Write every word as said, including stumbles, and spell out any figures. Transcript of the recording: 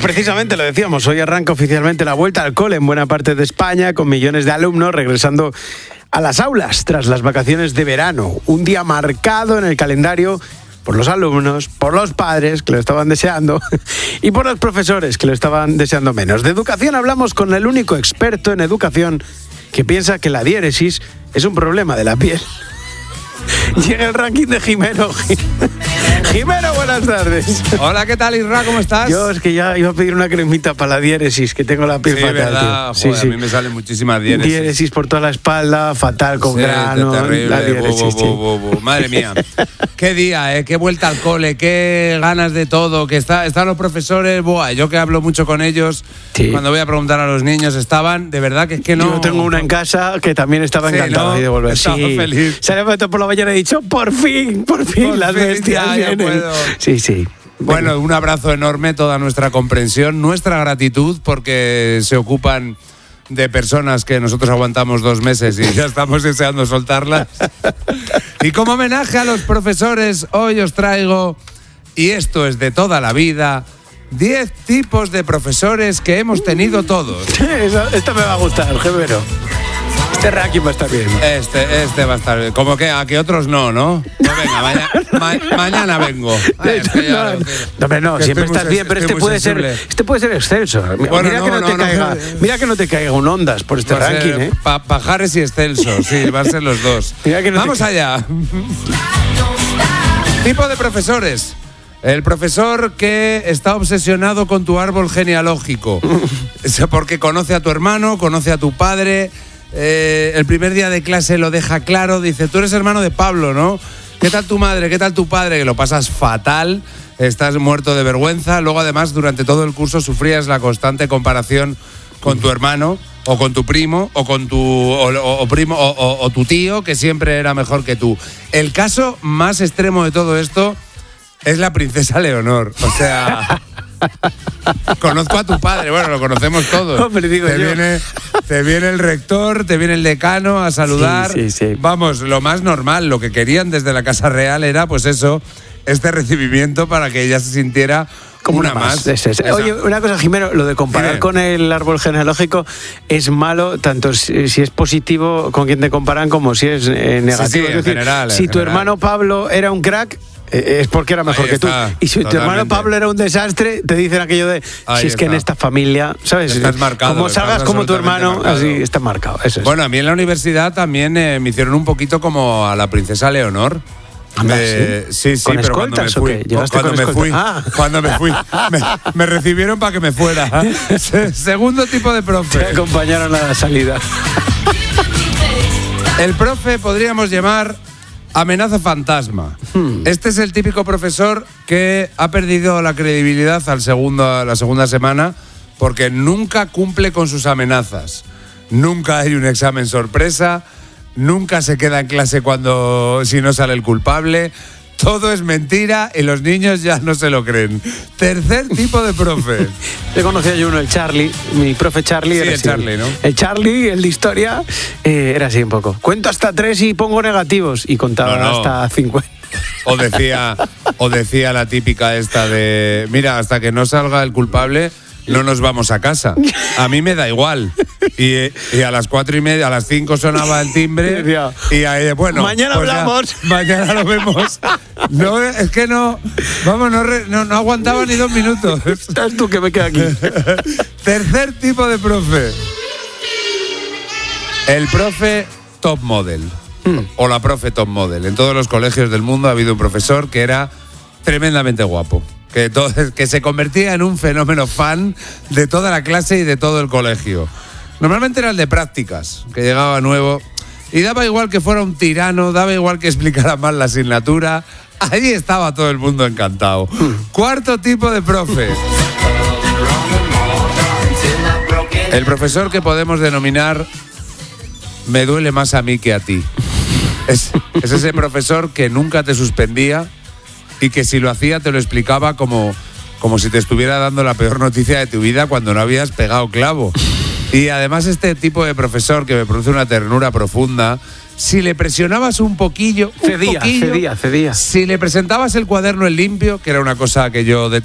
precisamente lo decíamos, hoy arranca oficialmente la vuelta al cole en buena parte de España, con millones de alumnos regresando a las aulas tras las vacaciones de verano. Un día marcado en el calendario por los alumnos, por los padres que lo estaban deseando y por los profesores que lo estaban deseando menos. De educación hablamos con el único experto en educación que piensa que la diéresis es un problema de la piel. Llega el ranking de Jimeno. Jimeno, buenas tardes. Hola, ¿qué tal, Isra? ¿Cómo estás? Yo es que ya iba a pedir una cremita para la diéresis, que tengo la piel sí, fatal. ¿verdad? Tío. Sí, Joder, sí. A mí me salen muchísimas diéresis. Diéresis por toda la espalda, fatal con sí, grano. Terrible. La diéresis, bu, bu, bu, bu, bu. Madre mía. Qué día, ¿eh? Qué vuelta al cole, qué ganas de todo. Que está, están los profesores, buah, yo que hablo mucho con ellos, sí. Cuando voy a preguntar a los niños, estaban, de verdad que es que no. Yo tengo una en casa que también estaba sí, encantada ¿no? de volver. Estaba sí. feliz. Se había metido por la mañana y he dicho, por fin, por fin, Por las fin, bestias ya, ya vienen. puedo. Sí, sí. Bueno, un abrazo enorme, toda nuestra comprensión, nuestra gratitud, porque se ocupan de personas que nosotros aguantamos dos meses y ya estamos deseando soltarlas. Y como homenaje a los profesores, hoy os traigo, y esto es de toda la vida, diez tipos de profesores que hemos tenido todos. Esto me va a gustar, Jimeno. Este ranking va a estar bien. Este, este va a estar bien. Como que a que otros no, ¿no? Pues venga, mañana, ma, mañana vengo. Ay, es que ya no, lo- no, hombre, no, que siempre estoy estás muy bien, pero sen- este estoy muy puede ser, sensible. este puede ser excelso. Mira, Bueno, mira no, que no, no, te no, caiga, no. mira que no te caiga un ondas por este Va a ranking, ser ¿eh? pa- Pajares y excelsos, sí, van a ser los dos. Mira que no te Vamos ca- allá. Tipo de profesores. El profesor que está obsesionado con tu árbol genealógico. Porque conoce a tu hermano, conoce a tu padre. Eh, el primer día de clase lo deja claro. Dice, tú eres hermano de Pablo, ¿no? ¿Qué tal tu madre? ¿Qué tal tu padre? Que lo pasas fatal. Estás muerto de vergüenza. Luego, además, durante todo el curso sufrías la constante comparación con tu hermano, o con tu primo, o con tu o, o- o primo, o, o- o tu tío, que siempre era mejor que tú. El caso más extremo de todo esto es la princesa Leonor. O sea, conozco a tu padre, bueno, lo conocemos todos. Hombre, digo te yo. viene, te viene el rector, te viene el decano a saludar. Sí, sí, sí. Vamos, lo más normal, lo que querían desde la Casa Real era, pues eso, este recibimiento para que ella se sintiera Como una, una más. más. Es, es. Esa. Oye, una cosa, Jimeno, lo de comparar Dime. con el árbol genealógico es malo, tanto si, si es positivo con quien te comparan como si es eh, negativo. Sí, sí, Es en decir, general, en si tu general. hermano Pablo era un crack, eh, es porque era mejor Ahí que tú. está, Y si tu hermano totalmente. Pablo era un desastre, te dicen aquello de, Ahí si es que en está. esta familia, ¿sabes? Estás marcado, como estás salgas como tu absolutamente hermano, marcado. así está marcado. Eso es. Bueno, a mí en la universidad también eh, me hicieron un poquito como a la princesa Leonor. Anda, Eh, sí, sí, ¿Con pero cuando me escoltas o fui, qué? ¿Llegaste cuando con me fui, escolta? Ah. cuando me fui, me, me recibieron para que me fuera. Se- Segundo tipo de Te profe. acompañaron a la salida. El profe podríamos llamar amenaza fantasma. Hmm. Este es el típico profesor que ha perdido la credibilidad al segundo, la segunda semana porque nunca cumple con sus amenazas. Nunca hay un examen sorpresa, nunca se queda en clase cuando si no sale el culpable. Todo es mentira y los niños ya no se lo creen. Tercer tipo de profe. Le conocía yo uno, el Charlie, mi profe Charlie. Sí, era el así. Charlie, ¿no? El Charlie, el de historia, eh, era así un poco. Cuento hasta tres y pongo negativos. Y contaba No, no. hasta cincuenta. O decía, o decía la típica esta de, mira, hasta que no salga el culpable, no nos vamos a casa. A mí me da igual. Y, y a las cuatro y media, a las cinco sonaba el timbre. Decía, Y ahí, bueno, mañana pues ya, hablamos. mañana lo vemos. No, es que no, vamos, no, re- no, no aguantaba ni dos minutos. Estás tú que me queda aquí. Tercer tipo de profe. El profe top model. O la profe top model. En todos los colegios del mundo ha habido un profesor que era tremendamente guapo. Que, to- que se convertía en un fenómeno fan de toda la clase y de todo el colegio. Normalmente era el de prácticas, que llegaba nuevo. Y daba igual que fuera un tirano, daba igual que explicara mal la asignatura. Allí estaba todo el mundo encantado. Cuarto tipo de profe. El profesor que podemos denominar me duele más a mí que a ti. Es, es ese profesor que nunca te suspendía y que si lo hacía te lo explicaba como, como si te estuviera dando la peor noticia de tu vida cuando no habías pegado clavo. Y además este tipo de profesor que me produce una ternura profunda, si le presionabas un poquillo, un Cedía, poquillo, cedía, cedía. si le presentabas el cuaderno en limpio, que era una cosa que yo